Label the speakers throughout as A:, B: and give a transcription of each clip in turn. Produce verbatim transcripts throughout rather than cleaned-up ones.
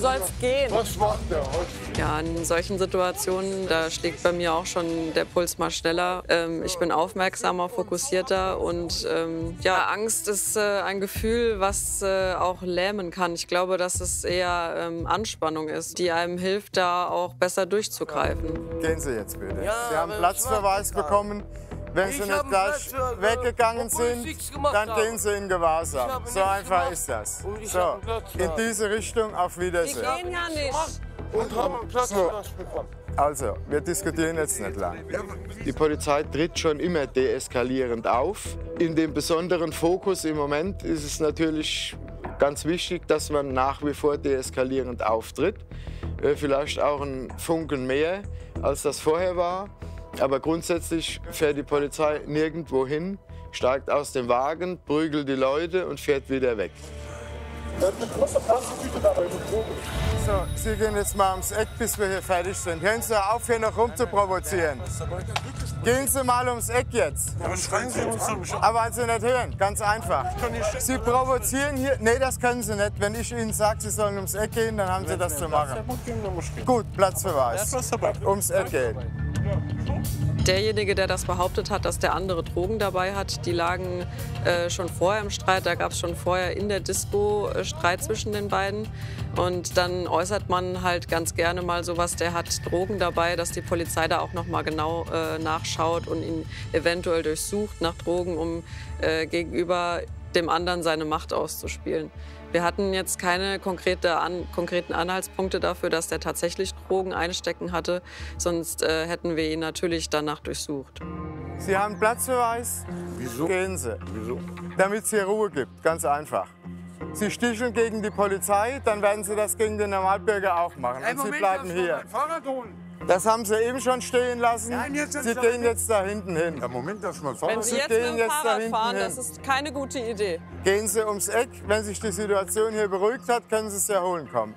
A: sollst gehen.
B: Was macht der Hund?
C: Ja, in solchen Situationen, da schlägt bei mir auch schon der Puls mal schneller. Ähm, ich bin aufmerksamer, fokussierter und ähm, ja, Angst ist äh, ein Gefühl, was äh, auch lähmen kann. Ich glaube, dass es eher ähm, Anspannung ist, die einem hilft, da auch besser durchzugreifen.
D: Gehen Sie jetzt bitte.
B: Ja,
D: Sie haben
B: aber
D: Platzverweis
B: ich war-
D: bekommen. Wenn
B: Ich
D: Sie
B: hab
D: nicht
B: einen
D: gleich
B: Platz,
D: weggegangen
B: obwohl ich
D: sind,
B: nichts gemacht
D: dann
B: habe.
D: gehen Sie in Gewahrsam.
B: Ich habe
D: So
B: nichts
D: einfach
B: gemacht.
D: ist das.
B: Und ich
D: So,
B: hab einen Platz
D: in
B: gehabt.
D: diese Richtung, auf
A: Wir
D: Wiedersehen.
A: gehen ja nicht.
B: Und haben einen Platz
D: So.
B: bekommen.
D: Also, wir diskutieren jetzt nicht lang.
E: Die Polizei tritt schon immer deeskalierend auf. In dem besonderen Fokus im Moment ist es natürlich ganz wichtig, dass man nach wie vor deeskalierend auftritt. Äh, Vielleicht auch ein Funken mehr, als das vorher war. Aber grundsätzlich fährt die Polizei nirgendwo hin, steigt aus dem Wagen, prügelt die Leute und fährt wieder weg.
D: So, Sie gehen jetzt mal ums Eck, bis wir hier fertig sind. Hören Sie auf, hier noch rumzuprovozieren. Gehen Sie mal ums Eck jetzt.
B: Aber schreien Sie uns doch nicht.
D: Aber also nicht hören, ganz einfach. Sie provozieren hier. Nee, das können Sie nicht. Wenn ich Ihnen sage, Sie sollen ums Eck gehen, dann haben Sie das zu machen. Gut, Platzverweis. Ums Eck gehen.
C: Derjenige, der das behauptet hat, dass der andere Drogen dabei hat, die lagen äh, schon vorher im Streit. Da gab es schon vorher in der Disco äh, Streit zwischen den beiden. Und dann äußert man halt ganz gerne mal sowas, der hat Drogen dabei, dass die Polizei da auch noch mal genau äh, nachschaut und ihn eventuell durchsucht nach Drogen, um äh, gegenüber dem anderen seine Macht auszuspielen. Wir hatten jetzt keine konkrete an, konkreten Anhaltspunkte dafür, dass der tatsächlich Drogen einstecken hatte. Sonst äh, hätten wir ihn natürlich danach durchsucht.
D: Sie haben Platzverweis.
B: Wieso?
D: Gehen Sie.
B: Wieso?
D: Damit es hier Ruhe gibt, ganz einfach. Sie sticheln gegen die Polizei, dann werden Sie das gegen den Normalbürger auch machen. Und Sie bleiben hier.
B: Fahrrad holen.
D: Das haben Sie eben schon stehen lassen.
B: Nein, jetzt sind
D: Sie
B: Sie
D: gehen
B: da
D: jetzt da hinten hin.
B: Ja, Moment, darf ich mal
C: Wenn
B: fahren?
C: Sie
D: Sie
C: jetzt
D: gehen
C: mit dem
D: jetzt da
C: Fahrrad
D: hinten
C: fahren,
D: hin.
C: das ist keine gute Idee.
D: Gehen Sie ums Eck. Wenn sich die Situation hier beruhigt hat, können Sie es ja holen kommen.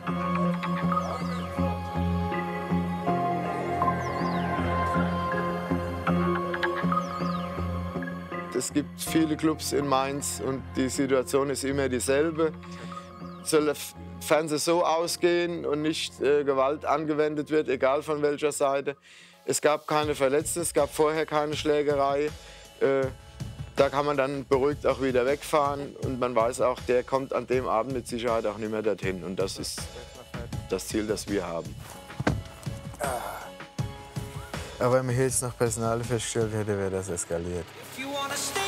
E: Es gibt viele Clubs in Mainz und die Situation ist immer dieselbe. Soll der Fernseher so ausgehen und nicht äh, Gewalt angewendet wird, egal von welcher Seite. Es gab keine Verletzten, es gab vorher keine Schlägerei. Äh, da kann man dann beruhigt auch wieder wegfahren und man weiß auch, der kommt an dem Abend mit Sicherheit auch nicht mehr dorthin. Und das ist das Ziel, das wir haben.
D: Aber wenn man hier jetzt noch Personal festgestellt hätte, wäre das eskaliert.